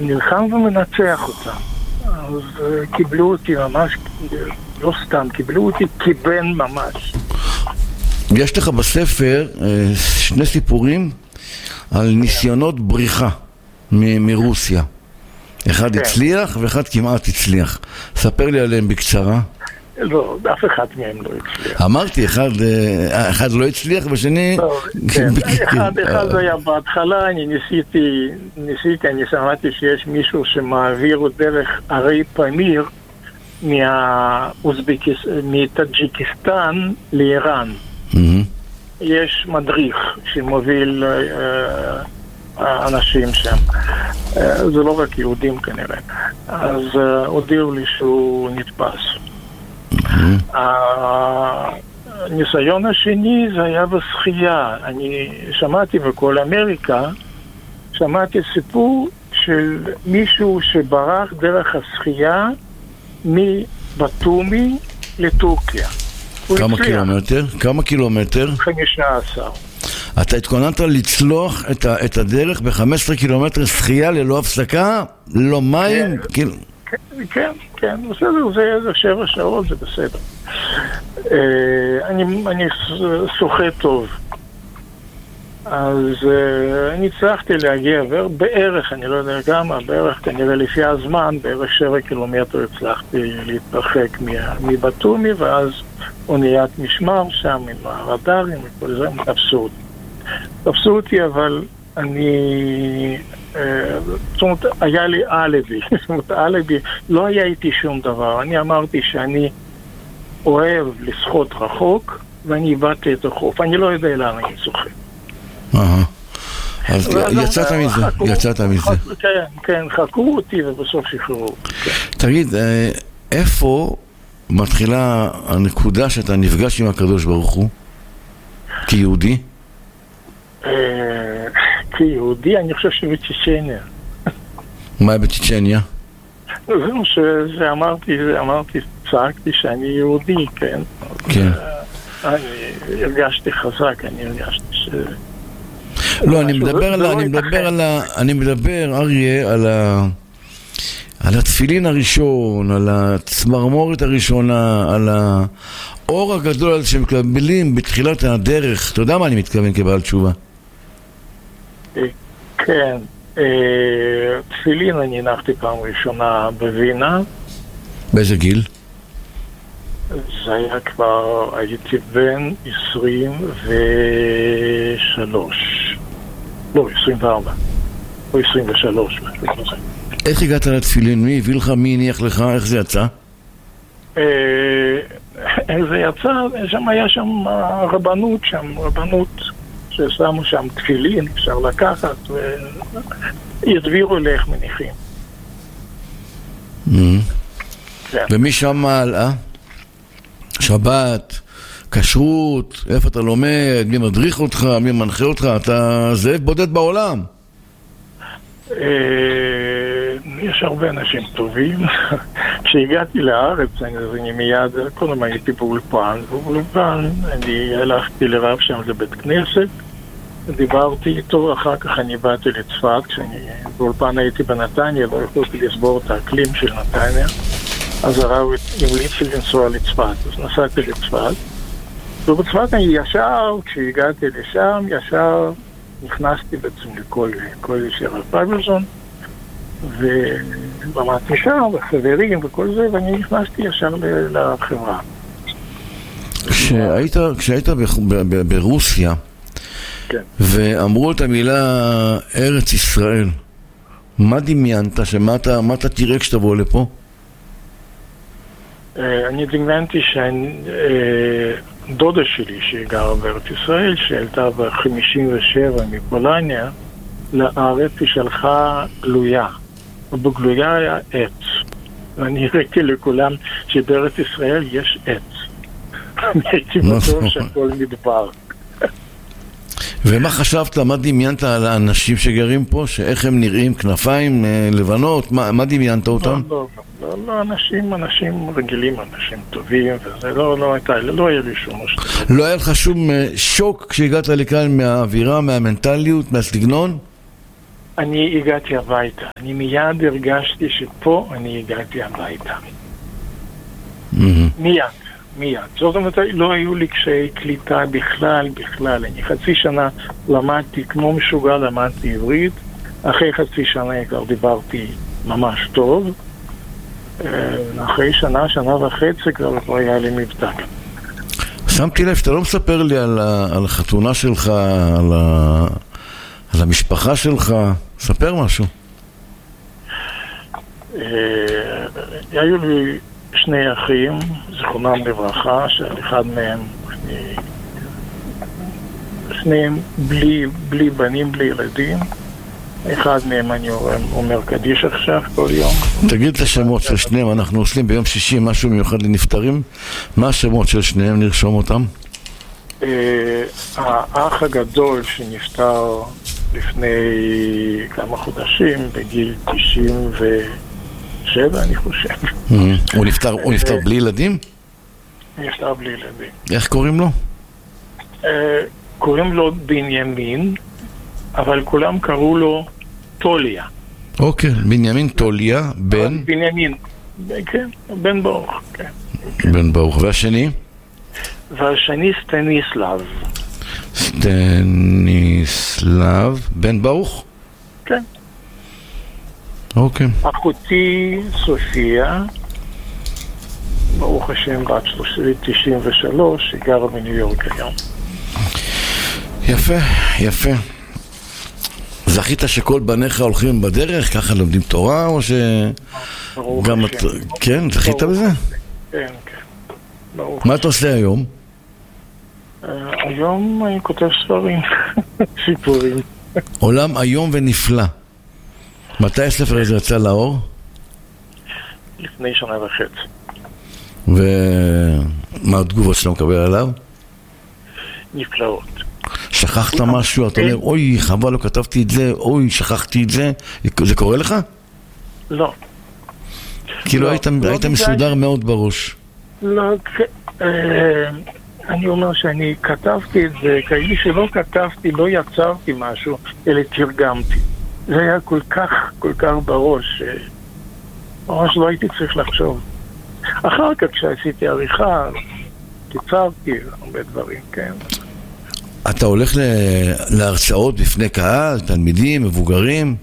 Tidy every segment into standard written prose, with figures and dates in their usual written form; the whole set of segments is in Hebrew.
נלחם ומנצח אותם. אז קיבלו אותי ממש, לא סתם, קיבלו אותי כבן ממש. יש לך בספר שני סיפורים על ניסיונות בריחה מרוסיה. אחד הצליח ואחד כמעט הצליח. ספר לי עליהם בקצרה. לא, אף אחד מהם לא הצליח. אמרתי, אחד לא הצליח ושני... אחד היה בהתחלה, אני ניסיתי, אני שמעתי שיש מישהו שמעביר דרך ערי פמיר מטאג'יקיסטן לאיראן. יש מדריך שמוביל אנשים שם. זה לא רק יהודים כנראה. אז הודיעו לי שהוא נתפס. הניסיון השני זה היה בשחייה. אני שמעתי בכל אמריקה, שמעתי סיפור של מישהו שברח דרך השחייה מבטומי לטורקיה. כמה קילומטר? 15. אתה התכוננת לצלוח את הדרך ב-15 קילומטר שחייה ללא הפסקה? ללא מים? כן, בסדר, זה 7 שעות, זה בסדר. אני שוחה טוב. אז אני הצלחתי להגיע בערך, אני לא יודע כמה, בערך כנראה לפי הזמן, בערך 7 קילומטר הצלחתי להתרחק מבטומי, ואז אוניית משמר שם עם הרדארים וכל זה, תפסו אותי, אבל זאת אומרת, היה לי אלבי, לא היה איתי שום דבר. אני אמרתי שאני אוהב לשחות רחוק, ואני איבדתי את החוף. אני לא יודע לאן אני שוחה. אז יצאת מזה. כן, חקרו אותי ובסוף שחררו. תגיד, איפה מתחילה הנקודה שאתה נפגש עם הקדוש ברוך הוא? כיהודי? כיהודי, אני חושב שבצ'צ'ניה. מה בצ'צ'ניה? זהו שאמרתי, צעקתי שאני יהודי, כן? כן. אני הרגשתי חזק, אני הרגשתי ש... לא, אני מדבר, אריה, על התפילין הראשון, על הצמרמורת הראשונה, על האור הגדול הזה שמקבלים בתחילת הדרך. אתה יודע מה אני מתכוון כבעל תשובה? כן, תפילין אני הנחתי פעם ראשונה בווינה. באיזה גיל? זה היה כבר, הייתי בן 23. לא, 24. או 23. איך הגעת לתפילין? מי הביא לך? מי הניח לך? איך זה יצא? איך זה יצא? היה שם רבנות ששמו שם תפילין, אפשר לקחת, וידבירו לאיך מניחים. ומי שם הלאה? שבת, כשרות, איפה אתה לומד, מי מדריך אותך, מי מנחה אותך, אתה זאב בודד בעולם. יש הרבה אנשים טובים. כשהגעתי לארץ, אני מיד, קודם הייתי באולפן, אני הלכתי לרב שם לבית כנסת, דיברתי איתו, אחר כך אני באתי לצפת, כשאני באולפן הייתי בנתניה, לא יכולתי לסבור את האקלים של נתניה, אז הרב המליץ לי לנסוע לצפת, אז נסעתי לצפת, ובצפת אני ישר, כשהגעתי לשם, ישר נכנסתי בעצם לכל שרב פייבלזון, ולמדתי שם, וחברים וכל זה, ואני נכנסתי ישר לחברה. כשהיית ברוסיה, כן. ואמרו את המילה ארץ ישראל, מה דמיינת? מה אתה תראה כשתבוא לפה? אני דמיינתי דודה שלי שגרה בארץ ישראל, שעלתה ב-57 מפולניה לארץ, היא שלחה גלויה, ובגלויה היה עץ, ואני הראיתי לכולם שבארץ ישראל יש עץ. הייתי בטוח שהכל מדבר. ומה חשבת, מה דמיינת על האנשים שגרים פה, שאיך הם נראים, כנפיים לבנות, מה דמיינת אותם? לא, אנשים רגילים, אנשים טובים, וזה לא היה לי שום משהו. לא היה לך שום שוק כשהגעת לכאן מהאווירה, מהמנטליות, מהסגנון? אני הגעתי הביתה. אני מיד הרגשתי שפה אני הגעתי הביתה. מיד. זאת אומרת, לא היו לי קשיי קליטה בכלל. אני חצי שנה למדתי, כמו משוגע למדתי עברית. אחרי חצי שנה כבר דיברתי ממש טוב. אחרי שנה וחצי כבר היה לי מבטא. שמתי לב שאתה לא מספר לי על החתונה שלך, על המשפחה שלך. ספר משהו. היו לי שני אחים, זכרונם לברכה, שאחד מהם, שניהם בלי בנים, בלי ילדים. אחד מהם אני אומר קדיש עכשיו כל יום. תגיד את השמות של שניהם, אנחנו עושים ביום שישי משהו מיוחד לנפטרים. מה השמות של שניהם, נרשום אותם? האח הגדול שנפטר לפני כמה חודשים, בגיל 97 אני חושב. הוא נפטר בלי ילדים? נפטר בלי ילדים. איך קוראים לו? קוראים לו בנימין, אבל כולם קראו לו טוליה. אוקיי, בנימין טוליה, בן? בנימין, כן, בן ברוך, כן. בן ברוך, והשני? והשני סטניסלב. סטניסלב, בן ברוך? כן. אוקיי. אחותי סופיה, ברוך השם, בת 93, היא גרה בניו יורק היום. יפה. זכית שכל בניך הולכים בדרך, ככה לומדים תורה, או ש... גם את... כן, זכית בזה? כן. מה אתה עושה היום? היום אני כותב ספרים, סיפורים. עולם היום ונפלא. מתי הספר הזה יצא לאור? לפני שנה וחצי. ומה התגובות שאתה מקבל עליו? נפלאות. שכחת משהו, אתה אומר, אוי, חבל, לא כתבתי את זה, אוי, שכחתי את זה. זה קורה לך? לא. כאילו היית מסודר מאוד בראש. לא, אני אומר שאני כתבתי את זה, כאילו שלא כתבתי, לא יצרתי משהו, אלא תרגמתי. זה היה כל כך בראש, ממש לא הייתי צריך לחשוב. אחר כך כשעשיתי עריכה, קיצרתי הרבה דברים, כן. אתה הולך להרצאות בפני קהל, תלמידים, מבוגרים?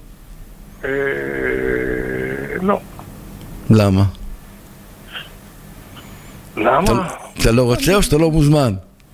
לא. למה? למה? אתה לא רוצה או שאתה לא מוזמן?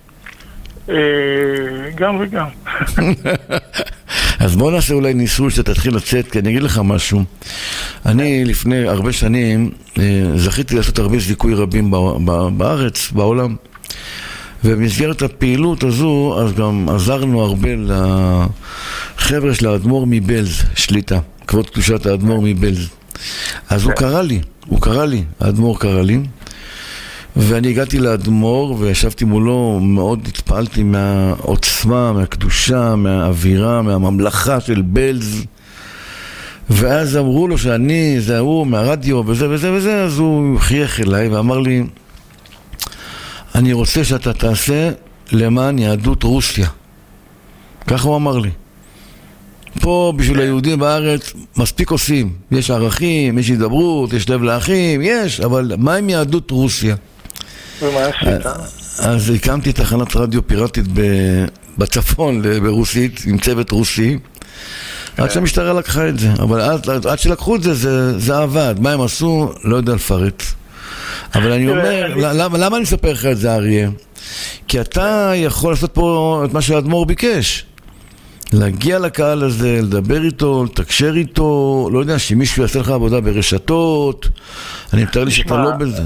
גם וגם. אז בוא נעשה אולי ניסוי שאתה תתחיל לצאת, כי אני אגיד לך משהו. אני לפני הרבה שנים זכיתי לעשות הרבה זיכוי רבים בארץ, בעולם. ובמסגרת הפעילות הזו, אז גם עזרנו הרבה לחבר'ה של האדמו"ר מבלז, שליטה, כבוד קדושת האדמו"ר מבלז. אז הוא קרא לי, האדמו"ר קרא לי, ואני הגעתי לאדמו"ר וישבתי מולו, מאוד התפעלתי מהעוצמה, מהקדושה, מהאווירה, מהממלכה של בלז. ואז אמרו לו שאני, זה הוא, מהרדיו, וזה וזה וזה, אז הוא חייך אליי ואמר לי, אני רוצה שאתה תעשה למען יהדות רוסיה. ככה הוא אמר לי. פה בשביל היהודים בארץ מספיק עושים. יש ערכים, יש הידברות, יש לב לאחים, יש, אבל מה עם יהדות רוסיה? ומה עשית? אז הקמתי תחנת רדיו פיראטית בצפון ברוסית, עם צוות רוסי. עד שהמשטרה לקחה את זה. אבל עד שלקחו את זה, זה עבד. מה הם עשו? לא יודע לפרט. אבל אני אומר, למה אני מספר לך את זה, אריה? כי אתה יכול לעשות פה את מה שהאדמו"ר ביקש. להגיע לקהל הזה, לדבר איתו, לתקשר איתו, לא יודע, שמישהו יעשה לך עבודה ברשתות. אני מתאר לי שאתה לא בזה.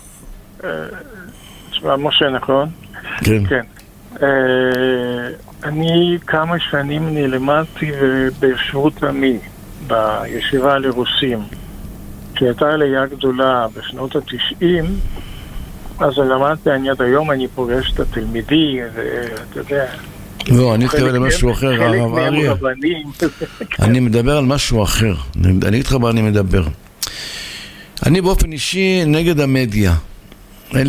תשמע, משה, נכון? כן. אני כמה שנים נלמדתי בישיבות עמי, בישיבה לרוסים. כשהייתה עלייה גדולה בשנות ה-90, אז למדתי, עד היום אני פוגש את התלמידים, ואתה יודע... לא, אני אתכוון למשהו אחר, הרב אריה. אני מדבר על משהו אחר. אני אגיד לך מה אני מדבר. אני באופן אישי נגד המדיה.